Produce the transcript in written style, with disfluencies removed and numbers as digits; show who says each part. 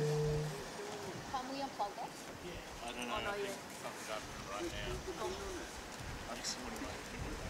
Speaker 1: Can we unplug that?
Speaker 2: I don't know.
Speaker 3: Oh, not
Speaker 2: I think
Speaker 3: yet.
Speaker 2: something's happening right now. I think somebody might have been